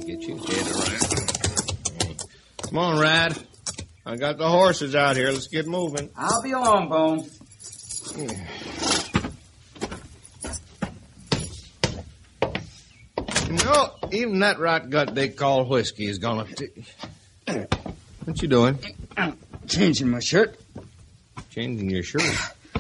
Get your head around. Come on, Rad. I got the horses out here. Let's get moving. I'll be along, Bone. No, even that rot gut they call whiskey is gonna... What you doing? Changing my shirt. Changing your shirt?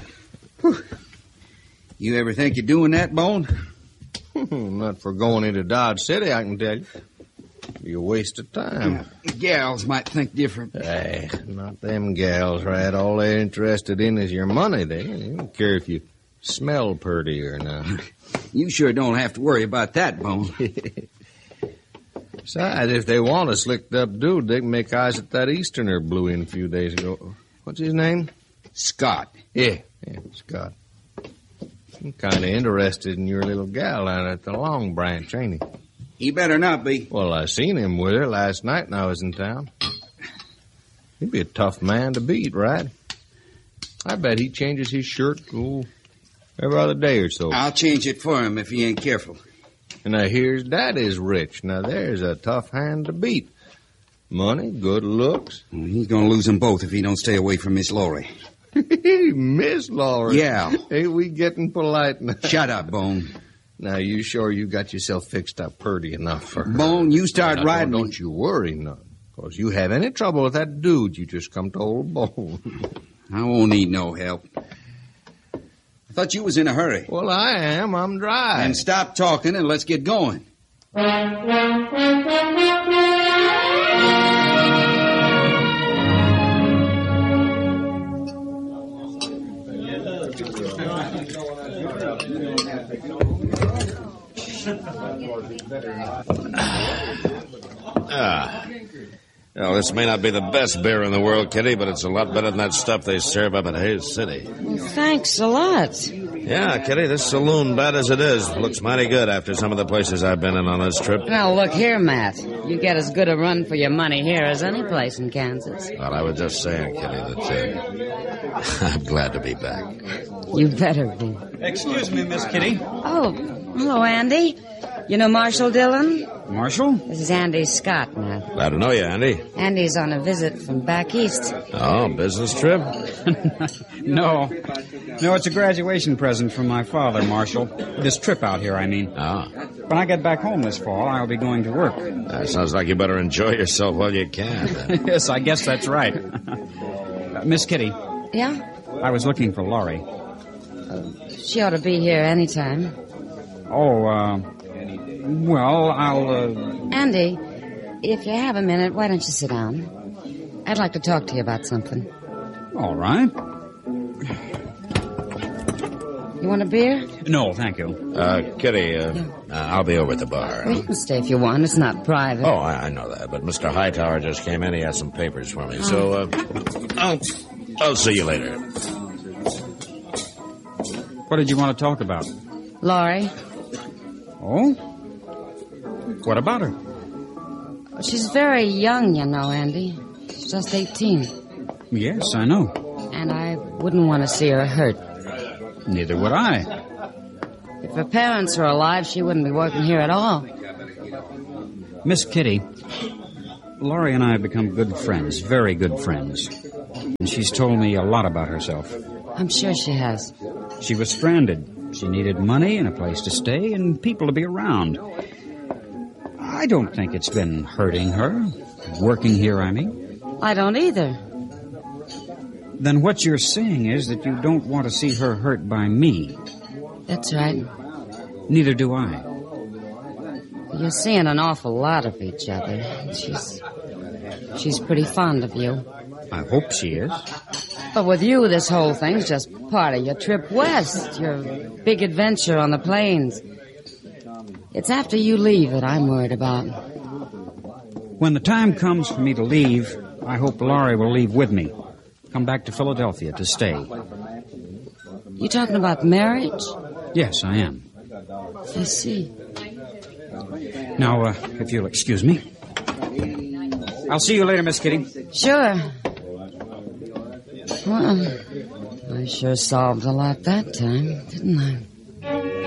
You ever think you're doing that, Bone? Not for going into Dodge City, I can tell you. Be a waste of time. Gals might think different. Hey, not them gals, Rad. All they're interested in is your money. They don't care if you smell purty or not. You sure don't have to worry about that, Bone. Besides, if they want a slicked-up dude, they can make eyes at that Easterner blew in a few days ago. What's his name? Scott. Yeah, Scott. I'm kind of interested in your little gal down at the Long Branch, ain't he? He better not be. Well, I seen him with her last night when I was in town. He'd be a tough man to beat, right? I bet he changes his shirt every other day or so. I'll change it for him if he ain't careful. And I hears Daddy's rich. Now, there's a tough hand to beat. Money, good looks. He's going to lose them both if he don't stay away from Miss Laurie. Miss Laurie? Yeah. Ain't we getting polite now? Shut up, Bone. Now, you sure you got yourself fixed up purty enough for her? Bone, you start riding. Don't you worry none. Because you have any trouble with that dude, you just come to old Bone. I won't need no help. I thought you was in a hurry. Well, I am. I'm dry. And stop talking and let's get going. Well, this may not be the best beer in the world, Kitty, but it's a lot better than that stuff they serve up at Hayes City. Well, thanks a lot. Yeah, Kitty, this saloon, bad as it is, looks mighty good after some of the places I've been in on this trip. Now, look here, Matt. You get as good a run for your money here as any place in Kansas. Well, I was just saying, Kitty, that I'm glad to be back. You better be. Excuse me, Miss Kitty. Oh, hello, Andy. You know Marshall Dillon? Marshall? This is Andy Scott, Matt. Glad to know you, Andy. Andy's on a visit from back east. Oh, business trip? No, it's a graduation present from my father, Marshall. This trip out here, I mean. Ah. When I get back home this fall, I'll be going to work. Sounds like you better enjoy yourself while you can. Yes, I guess that's right. Miss Kitty. Yeah? I was looking for Laurie. She ought to be here anytime. Well, I'll, Andy, if you have a minute, why don't you sit down? I'd like to talk to you about something. All right. You want a beer? No, thank you. Kitty, I'll be over at the bar. Well, you can stay if you want. It's not private. Oh, I know that, but Mr. Hightower just came in. He has some papers for me, so I'll see you later. What did you want to talk about? Laurie. Oh? What about her? She's very young, you know, Andy. She's just 18. Yes, I know. And I wouldn't want to see her hurt. Neither would I. If her parents were alive, she wouldn't be working here at all. Miss Kitty, Laurie and I have become good friends, very good friends. And she's told me a lot about herself. I'm sure she has. She was stranded. She needed money and a place to stay and people to be around. I don't think it's been hurting her. Working here, I mean. I don't either. Then what you're saying is that you don't want to see her hurt by me. That's right. Neither do I. You're seeing an awful lot of each other. She's pretty fond of you. I hope she is. But with you, this whole thing's just part of your trip west, your big adventure on the plains. It's after you leave that I'm worried about. When the time comes for me to leave, I hope Laurie will leave with me. Come back to Philadelphia to stay. You talking about marriage? Yes, I am. I see. Now, if you'll excuse me. I'll see you later, Miss Kitty. Sure. Well, I sure solved a lot that time, didn't I?